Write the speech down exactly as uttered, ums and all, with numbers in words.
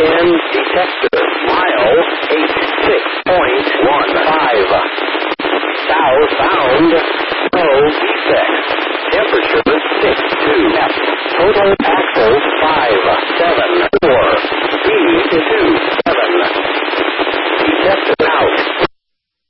Can detector. Mile eight six point one five. Southbound. No defects. Temperature six two. Total